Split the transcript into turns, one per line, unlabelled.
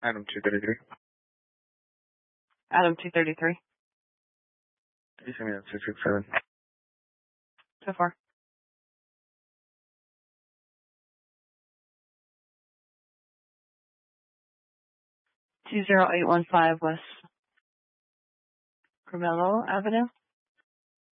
Item 233.
Item 233.
You send me on 667.
So far. 20815 West Carmelo Avenue.